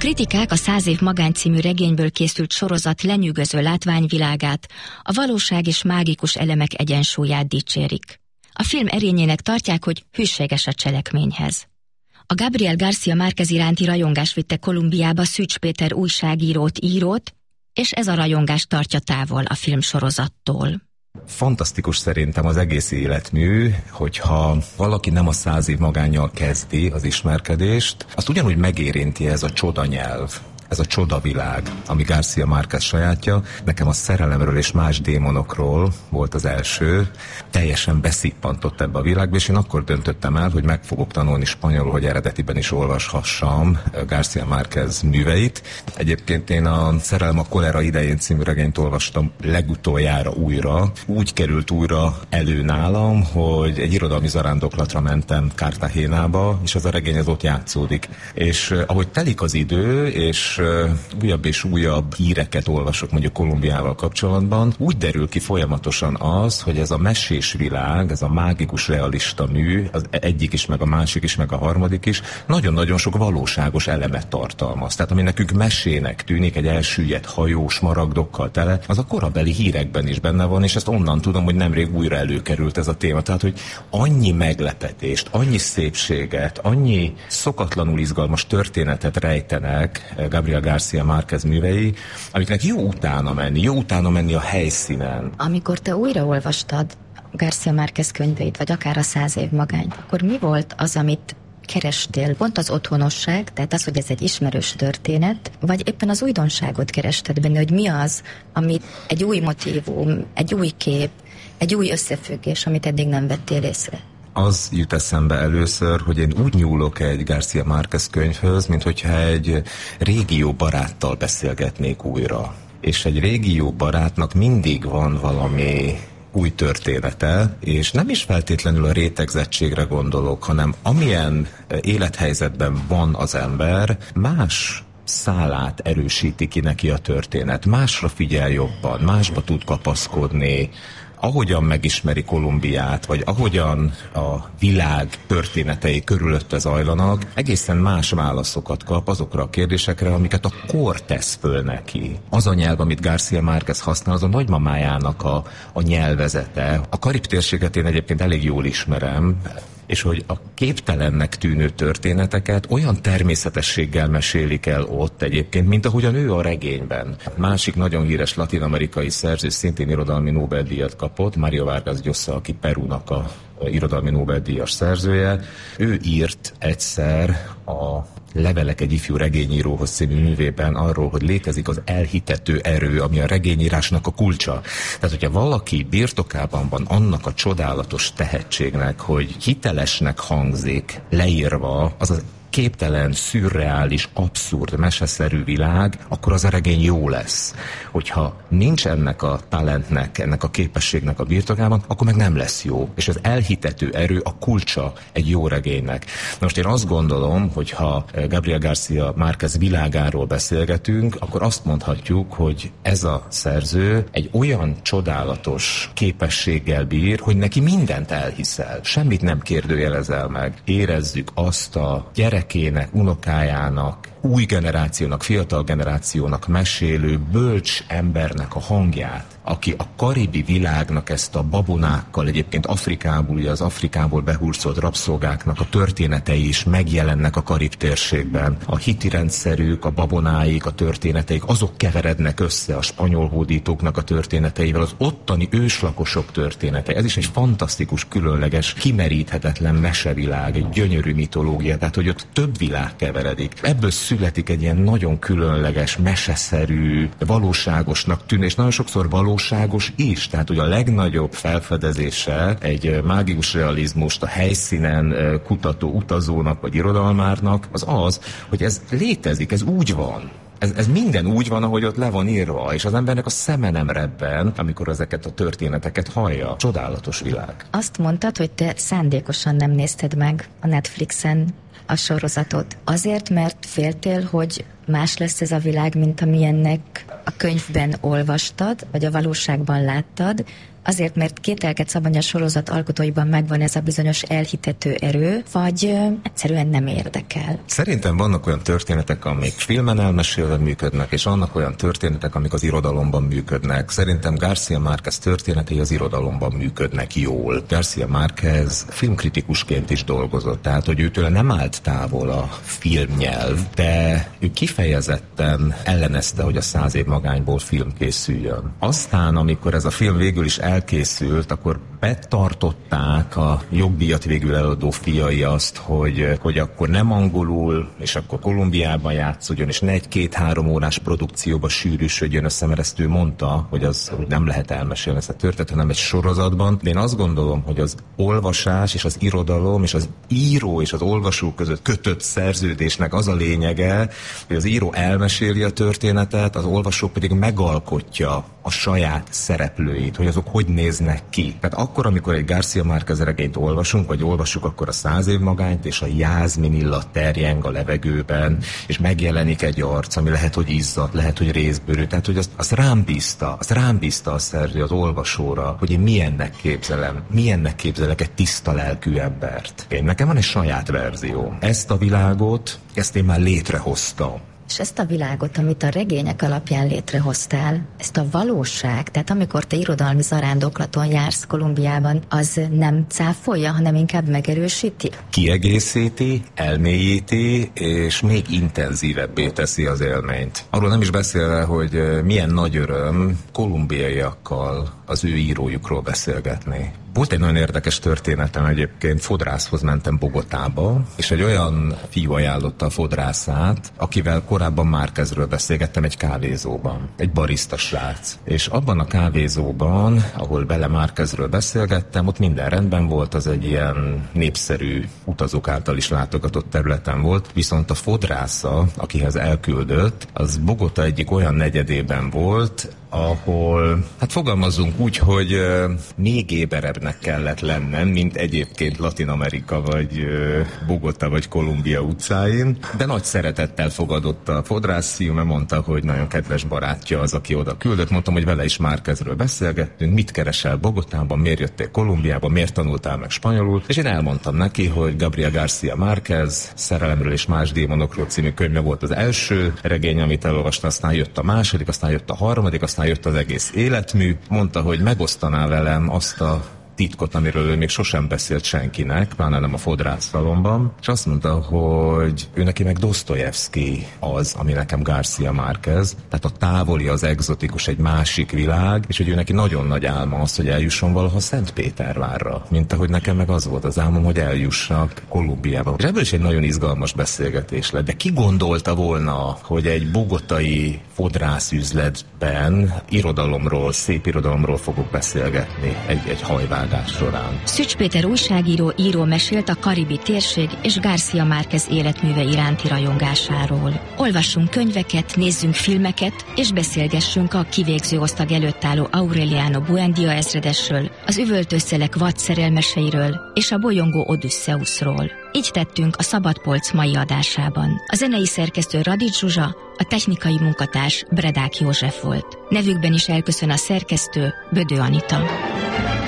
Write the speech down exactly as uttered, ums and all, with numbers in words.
kritikák a Száz év magány című regényből készült sorozat lenyűgöző látványvilágát, a valóság és mágikus elemek egyensúlyát dicsérik. A film erényének tartják, hogy hűséges a cselekményhez. A Gabriel García Márquez iránti rajongás vitte Kolumbiába Szűcs Péter újságírót, írót, és ez a rajongás tartja távol a filmsorozattól. Fantasztikus szerintem az egész életmű, hogyha valaki nem a Száz év magánnyal kezdi az ismerkedést, azt ugyanúgy megérinti ez a csodanyelv, ez a csodavilág, ami García Márquez sajátja. Nekem a Szerelemről és más démonokról volt az első, teljesen beszippantott ebbe a világba, és én akkor döntöttem el, hogy meg fogok tanulni spanyolul, hogy eredetiben is olvashassam García Márquez műveit. Egyébként én a Szerelem a kolera idején című regényt olvastam legutoljára újra. Úgy került újra elő nálam, hogy egy irodalmi zarándoklatra mentem Cartagenába, és az a regény az ott játszódik. És eh, ahogy telik az idő, és újabb és újabb híreket olvasok mondjuk Kolumbiával kapcsolatban, úgy derül ki folyamatosan az, hogy ez a mesés világ, ez a mágikus realista mű, az egyik is, meg a másik is, meg a harmadik is, nagyon-nagyon sok valóságos elemet tartalmaz. Tehát ami nekünk mesének tűnik, egy elsüllyedt hajó smaragdokkal tele, az a korabeli hírekben is benne van, és ezt onnan tudom, hogy nemrég újra előkerült ez a téma. Tehát, hogy annyi meglepetést, annyi szépséget, annyi szokatlanul izgalmas történetet rejtenek Gabriel García Márquez művei, amiknek jó utána menni, jó utána menni a helyszínen. Amikor te újraolvastad García Márquez könyveit, vagy akár a Száz év magányt, akkor mi volt az, amit kerestél? Pont az otthonosság, tehát az, hogy ez egy ismerős történet, vagy éppen az újdonságot kerested benne, hogy mi az, amit egy új motívum, egy új kép, egy új összefüggés, amit eddig nem vettél észre? Az jut eszembe először, hogy én úgy nyúlok egy García Márquez könyvhöz, mint hogyha egy régió baráttal beszélgetnék újra. És egy régió barátnak mindig van valami új története, és nem is feltétlenül a rétegzettségre gondolok, hanem amilyen élethelyzetben van az ember, más szálát erősíti ki neki a történet. Másra figyel jobban, másba tud kapaszkodni, ahogyan megismeri Kolumbiát, vagy ahogyan a világ történetei körülötte zajlanak, egészen más válaszokat kap azokra a kérdésekre, amiket a kor tesz föl neki. Az a nyelv, amit García Márquez használ, az a nagymamájának a, a nyelvezete. A Karib térséget én egyébként elég jól ismerem, és hogy a képtelennek tűnő történeteket olyan természetességgel mesélik el ott egyébként, mint ahogyan ő a regényben. Másik nagyon híres latin-amerikai szerző, szintén irodalmi Nobel-díjat kapott, Mario Vargas Llosa, aki Perúnak a irodalmi Nobel-díjas szerzője. Ő írt egyszer a Levelek egy ifjú regényíróhoz című művében arról, hogy létezik az elhitető erő, ami a regényírásnak a kulcsa. Tehát, hogyha valaki birtokában van annak a csodálatos tehetségnek, hogy hitelesnek hangzik, leírva, az az képtelen, szürreális, abszurd, meseszerű világ, akkor az a regény jó lesz. Hogyha nincs ennek a talentnek, ennek a képességnek a birtokában, akkor meg nem lesz jó. És az elhitető erő a kulcsa egy jó regénynek. Most én azt gondolom, hogy ha Gabriel García Márquez világáról beszélgetünk, akkor azt mondhatjuk, hogy ez a szerző egy olyan csodálatos képességgel bír, hogy neki mindent elhiszel. Semmit nem kérdőjelezel meg. Érezzük azt a gyerek Kének, unokájának, új generációnak, fiatal generációnak mesélő bölcs embernek a hangját, aki a karibi világnak ezt a babonákkal, egyébként Afrikából, ugye az Afrikából behurcolt rabszolgáknak a történetei is megjelennek a Karib térségben. A hiti rendszerük, a babonáik, a történeteik, azok keverednek össze a spanyol hódítóknak a történeteivel, az ottani őslakosok történetei. Ez is egy fantasztikus, különleges, kimeríthetetlen mesevilág, egy gyönyörű mitológia, tehát hogy ott több világ keveredik. Ebből születik egy ilyen nagyon különleges, meseszerű, valóságosnak tűnő, és nagyon sokszor valóságos is. Tehát, hogy a legnagyobb felfedezése egy mágikus realizmust a helyszínen kutató utazónak vagy irodalmárnak az az, hogy ez létezik, ez úgy van. Ez, ez minden úgy van, ahogy ott le van írva, és az embernek a szeme nem rebben, amikor ezeket a történeteket hallja. Csodálatos világ. Azt mondtad, hogy te szándékosan nem nézted meg a Netflixen a sorozatot. Azért, mert féltél, hogy más lesz ez a világ, mint amilyennek a könyvben olvastad, vagy a valóságban láttad, azért, mert Kételket Szabanya sorozat alkotóiban megvan ez a bizonyos elhitető erő, vagy ö, egyszerűen nem érdekel? Szerintem vannak olyan történetek, amik filmen elmesélve működnek, és vannak olyan történetek, amik az irodalomban működnek. Szerintem García Márquez történetei az irodalomban működnek jól. García Márquez filmkritikusként is dolgozott, tehát hogy őtől nem állt távol a filmnyelv, de ő kifejezetten ellenezte, hogy a Száz év magányból film készüljön. Aztán, amikor ez a film végül is elkészült, akkor betartották a jogdíjat végül eladó fiai azt, hogy, hogy akkor nem angolul, és akkor Kolumbiában játszódjon, és ne egy két-három órás produkcióba sűrűsödjön össze, mert ezt ő mondta, hogy az hogy nem lehet elmesélni ezt a történetet, hanem egy sorozatban. De én azt gondolom, hogy az olvasás és az irodalom és az író és az olvasó között kötött szerződésnek az a lényege, hogy az író elmeséli a történetet, az olvasó pedig megalkotja a saját szereplőit, hogy azok hogy néznek ki. Tehát akkor, amikor egy García Márquez regényt olvasunk, vagy olvassuk, akkor a Száz év magányt és a jázmin illat terjeng a levegőben, és megjelenik egy arc, ami lehet, hogy izzat, lehet, hogy részbőrű. Tehát, hogy azt, azt rám bízta, azt rám bízta a szerző az olvasóra, hogy én milyennek képzelem, milyennek képzelek egy tiszta lelkű embert. Én, nekem van egy saját verzió. Ezt a világot, ezt én már létrehoztam. És ezt a világot, amit a regények alapján létrehoztál, ezt a valóság, tehát amikor te irodalmi zarándoklaton jársz Kolumbiában, az nem cáfolja, hanem inkább megerősíti? Kiegészíti, elmélyíti, és még intenzívebbé teszi az élményt. Arról nem is beszélve, hogy milyen nagy öröm kolumbiaiakkal az ő írójukról beszélgetni. Volt egy nagyon érdekes történetem egyébként, fodrászhoz mentem Bogotába, és egy olyan fiú ajánlotta a fodrászát, akivel korábban Márquezről beszélgettem egy kávézóban, egy barista srác. És abban a kávézóban, ahol bele Márquezről beszélgettem, ott minden rendben volt, az egy ilyen népszerű utazók által is látogatott területen volt, viszont a fodrásza, akihez elküldött, az Bogota egyik olyan negyedében volt, ahol, hát fogalmazzunk úgy, hogy uh, még éberebbnek kellett lennem, mint egyébként Latin-Amerika, vagy uh, Bogota, vagy Kolumbia utcáin, de nagy szeretettel fogadott a fodrász fiú, mert mondta, hogy nagyon kedves barátja az, aki oda küldött. Mondtam, hogy vele is Márquezről beszélgettünk, mit keresel Bogotában, miért jöttél Kolumbiába, miért tanultál meg spanyolul, és én elmondtam neki, hogy Gabriel García Márquez Szerelemről és más démonokról című könyve volt az első regény, amit elolvastam, aztán jött a második, aztán jött a harmadik, aztán jött az egész életmű. Mondta, hogy megosztaná velem azt a titkot, amiről ő még sosem beszélt senkinek, pláne nem a fodrászszalomban, és azt mondta, hogy ő neki meg Dostoyevsky az, ami nekem García Márquez, tehát a távoli, az egzotikus, egy másik világ, és hogy ő neki nagyon nagy álma az, hogy eljusson valaha Szentpétervárra, mint ahogy nekem meg az volt az álmom, hogy eljussak Kolumbiába. És ebből is egy nagyon izgalmas beszélgetés lett, de ki gondolta volna, hogy egy bogotai fodrászüzletben irodalomról, szép irodalomról fogok beszélgetni egy, egy hajvár során. Szücs Péter újságíró, író mesélt a karibi térség és García Márquez életműve iránti rajongásáról. Olvassunk könyveket, nézzünk filmeket, és beszélgessünk a kivégző osztag előtt álló Aureliano Buendia ezredesről, az üvöltőszelek vad szerelmeseiről és a bolyongó Odüsszeuszról. Így tettünk a Szabadpolc mai adásában. A zenei szerkesztő Radics Zsuzsa, a technikai munkatárs Bredák József volt. Nevükben is elköszön a szerkesztő, Bödő Anita.